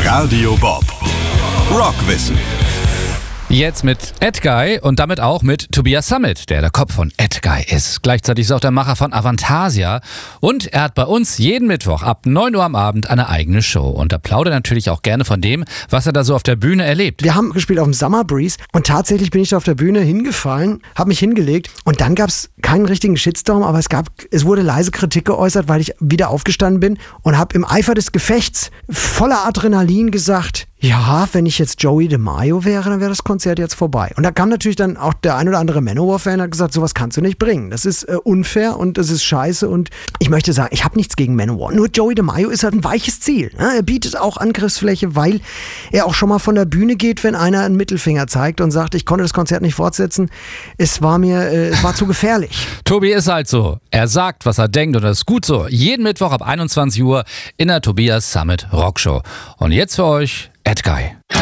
Radio Bob. Rockwissen. Jetzt mit Edguy und damit auch mit Tobias Sammet, der Kopf von Edguy ist. Gleichzeitig ist er auch der Macher von Avantasia. Und er hat bei uns jeden Mittwoch ab 9 Uhr am Abend eine eigene Show. Und da plaudert er natürlich auch gerne von dem, was er da so auf der Bühne erlebt. Wir haben gespielt auf dem Summer Breeze und tatsächlich bin ich da auf der Bühne hingefallen, habe mich hingelegt und dann gab es keinen richtigen Shitstorm, aber es wurde leise Kritik geäußert, weil ich wieder aufgestanden bin und habe im Eifer des Gefechts voller Adrenalin gesagt, ja, wenn ich jetzt Joey DeMaio wäre, dann wäre das Konzert jetzt vorbei. Und da kam natürlich dann auch der ein oder andere Manowar-Fan und hat gesagt, sowas kannst du nicht bringen. Das ist unfair und das ist scheiße. Und ich möchte sagen, ich habe nichts gegen Manowar. Nur Joey DeMaio ist halt ein weiches Ziel. Er bietet auch Angriffsfläche, weil er auch schon mal von der Bühne geht, wenn einer einen Mittelfinger zeigt und sagt, ich konnte das Konzert nicht fortsetzen. Es war zu gefährlich. Tobi ist halt so. Er sagt, was er denkt und das ist gut so. Jeden Mittwoch ab 21 Uhr in der Tobias Sammet Rockshow. Und jetzt für euch Edguy.